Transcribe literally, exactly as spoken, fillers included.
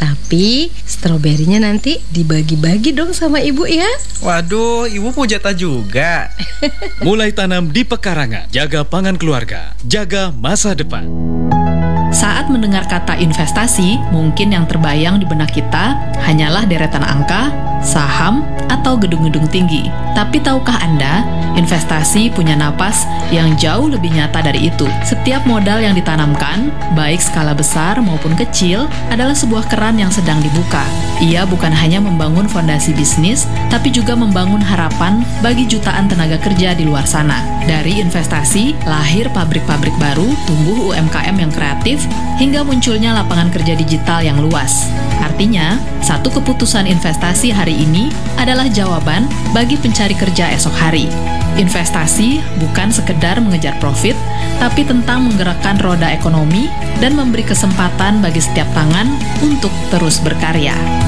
Tapi stroberinya nanti dibagi-bagi dong sama ibu ya. Waduh, ibu mau jatah juga. Mulai tanam di pekarangan, jaga pangan keluarga, jaga masa depan. Saat mendengar kata investasi, mungkin yang terbayang di benak kita hanyalah deretan angka, saham, atau gedung-gedung tinggi. Tapi tahukah Anda, investasi punya napas yang jauh lebih nyata dari itu. Setiap modal yang ditanamkan, baik skala besar maupun kecil, adalah sebuah keran yang sedang dibuka. Ia bukan hanya membangun fondasi bisnis, tapi juga membangun harapan bagi jutaan tenaga kerja di luar sana. Dari investasi, lahir pabrik-pabrik baru, tumbuh U M K M yang kreatif, hingga munculnya lapangan kerja digital yang luas. Artinya, satu keputusan investasi hari ini adalah jawaban bagi pencari kerja esok hari. Investasi bukan sekedar mengejar profit, tapi tentang menggerakkan roda ekonomi dan memberi kesempatan bagi setiap tangan untuk terus berkarya.